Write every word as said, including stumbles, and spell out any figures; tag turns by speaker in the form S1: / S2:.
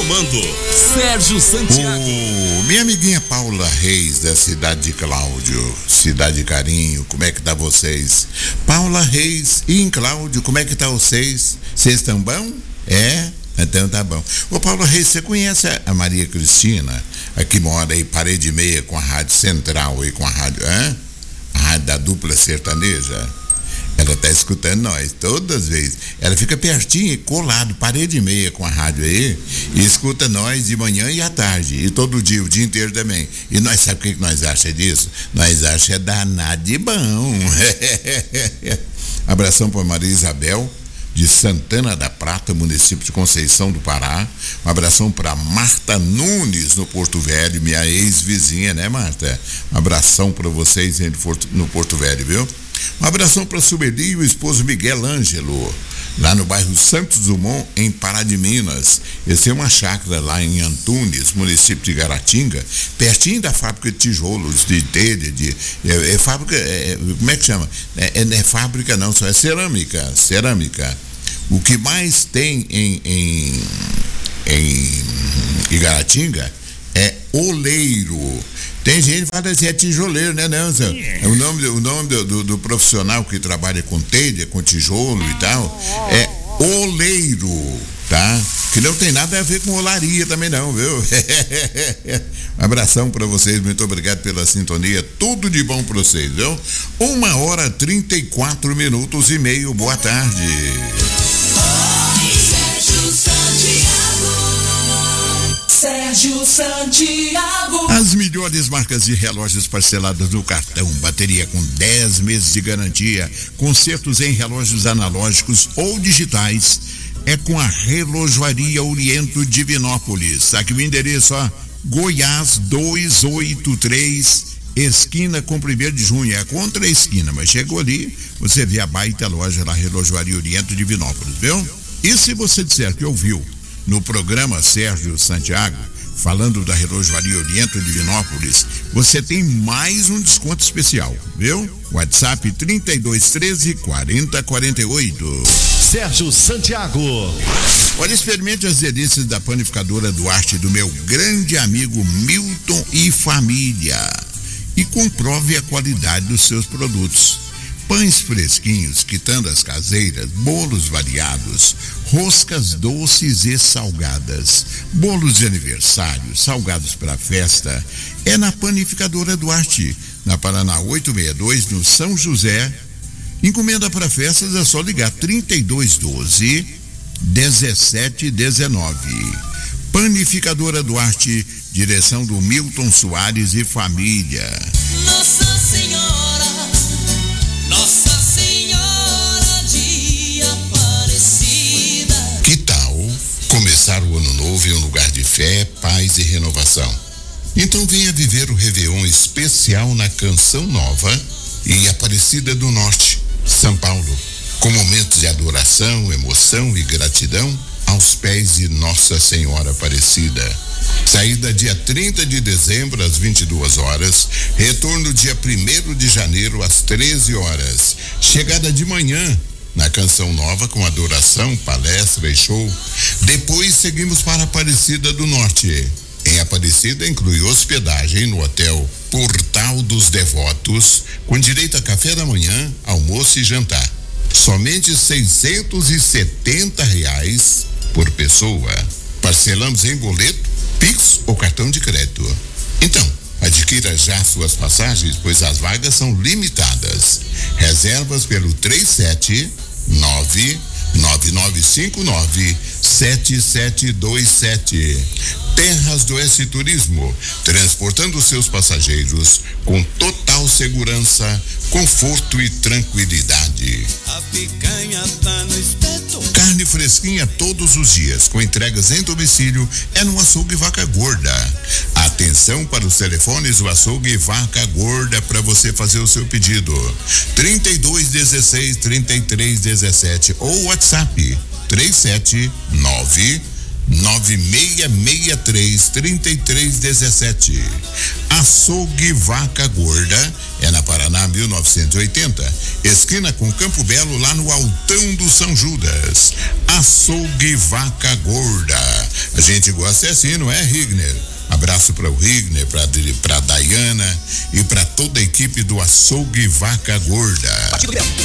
S1: comando, Sérgio Santiago.
S2: O, minha amiguinha Paula Reis, da cidade de Cláudio, cidade de carinho, como é que tá vocês? Paula Reis e em Cláudio, como é que tá vocês? Vocês estão bom? É? Então tá bom. Ô Paulo Reis, você conhece a Maria Cristina, a que mora aí parede meia com a Rádio Central e com a rádio, hã? A rádio da dupla sertaneja? Ela tá escutando nós todas as vezes. Ela fica pertinho, colado, parede meia com a rádio aí, e escuta nós de manhã e à tarde, e todo dia, o dia inteiro também. E nós sabe o que nós achamos disso? Nós achamos é danado de bom. Abração para Maria Isabel, de Santana da Prata, município de Conceição do Pará. Um abração para Marta Nunes, no Porto Velho, minha ex-vizinha, né, Marta? Um abração para vocês aí no Porto Velho, viu? Um abração para Sueli e o esposo Miguel Ângelo, lá no bairro Santos Dumont, em Pará de Minas. Esse é uma chácara lá em Antunes, município de Garatinga, pertinho da fábrica de tijolos, de telha, de, é, é fábrica, é, como é que chama? É, é, não é fábrica não, só é cerâmica, cerâmica. O que mais tem em, em, em Igaratinga é oleiro. Tem gente que fala assim, é tijoleiro, né, não, Zé? Yeah. O nome, o nome do, do, do profissional que trabalha com telha, com tijolo e tal, é oleiro, tá? Que não tem nada a ver com olaria também não, viu? Um abração pra vocês, muito obrigado pela sintonia, tudo de bom pra vocês, viu? Uma hora, trinta e quatro minutos e meio, boa tarde.
S3: Sérgio Santiago.
S2: As melhores marcas de relógios parcelados no cartão, bateria com dez meses de garantia, consertos em relógios analógicos ou digitais, é com a Relojoaria Oriento Divinópolis. Aqui o endereço, ó, Goiás duzentos e oitenta e três, esquina com primeiro de junho, é contra a esquina, mas chegou ali, você vê a baita loja lá, Relojoaria Oriento Divinópolis, viu? E se você disser que ouviu no programa Sérgio Santiago, falando da Relojoaria Oriento Divinópolis, você tem mais um desconto especial, viu? WhatsApp trinta e dois, treze, quarenta, quarenta e oito.
S1: Sérgio Santiago.
S2: Olha, experimente as delícias da panificadora Duarte, do meu grande amigo Milton e família, e comprove a qualidade dos seus produtos. Pães fresquinhos, quitandas caseiras, bolos variados, roscas doces e salgadas, bolos de aniversário, salgados para festa, é na Panificadora Duarte, na Paraná oitocentos e sessenta e dois, no São José. Encomenda para festas é só ligar trinta e dois, doze, dezessete, dezenove. Panificadora Duarte, direção do Milton Soares e família.
S3: Nossa Senhora, Nossa Senhora de Aparecida.
S2: Que tal começar o ano novo em um lugar de fé, paz e renovação? Então venha viver o Réveillon especial na Canção Nova, em Aparecida do Norte, São Paulo, com momentos de adoração, emoção e gratidão aos pés de Nossa Senhora Aparecida. Saída dia trinta de dezembro às vinte e duas horas, retorno dia primeiro de janeiro às treze horas. Chegada de manhã na Canção Nova com adoração, palestra e show. Depois seguimos para Aparecida do Norte. Em Aparecida inclui hospedagem no Hotel Portal dos Devotos, com direito a café da manhã, almoço e jantar. Somente seiscentos e setenta reais por pessoa. Parcelamos em boleto, Pix ou cartão de crédito. Então, adquira já suas passagens, pois as vagas são limitadas. Reservas pelo três sete nove, nove nove cinco nove, sete sete dois sete. Terras do S Turismo, transportando seus passageiros com total segurança, conforto e tranquilidade.
S3: A picanha tá no espeto.
S2: Carne fresquinha todos os dias, com entregas em domicílio, é no Açougue Vaca Gorda. Atenção para os telefones do Açougue Vaca Gorda para você fazer o seu pedido. trinta e dois, dezesseis, trinta e três, dezessete ou WhatsApp três sete nove, nove seis seis três, três três um sete. Açougue Vaca Gorda é na Paraná mil novecentos e oitenta, esquina com Campo Belo, lá no Altão do São Judas. Açougue Vaca Gorda. A gente gosta é assim, não é, Rigner? Abraço para o Rigner, para para Dayana e para toda a equipe do Açougue Vaca Gorda.